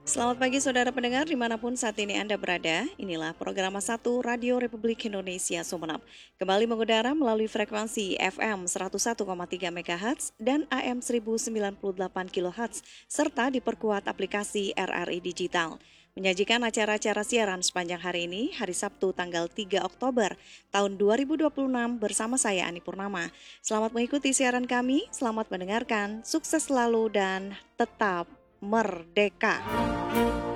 Selamat pagi saudara pendengar dimanapun saat ini Anda berada. Inilah program satu Radio Republik Indonesia Sumeneb. Kembali mengudara melalui frekuensi FM 101,3 MHz dan AM 1098 kHz serta diperkuat aplikasi RRI Digital. Menyajikan acara-acara siaran sepanjang hari ini, hari Sabtu tanggal 3 Oktober tahun 2026 bersama saya Ani Purnama. Selamat mengikuti siaran kami, selamat mendengarkan, sukses selalu dan tetap merdeka.